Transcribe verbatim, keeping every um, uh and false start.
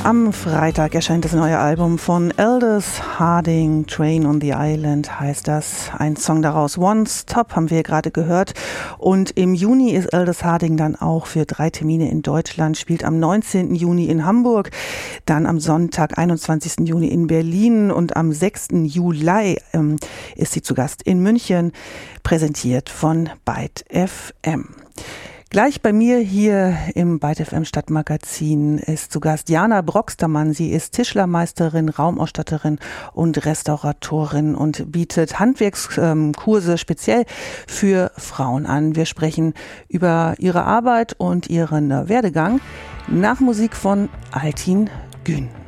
Am Freitag erscheint das neue Album von Aldous Harding, Train on the Island heißt das. Ein Song daraus, One Stop, haben wir gerade gehört. Und im Juni ist Aldous Harding dann auch für drei Termine in Deutschland, spielt am neunzehnten Juni in Hamburg, dann am Sonntag, einundzwanzigsten Juni in Berlin und am sechsten Juli ähm, ist sie zu Gast in München, präsentiert von Byte F M. Gleich bei mir hier im Byte F M Stadtmagazin ist zu Gast Jana Broxtermann. Sie ist Tischlermeisterin, Raumausstatterin und Restauratorin und bietet Handwerkskurse speziell für Frauen an. Wir sprechen über ihre Arbeit und ihren Werdegang nach Musik von Altin Gün.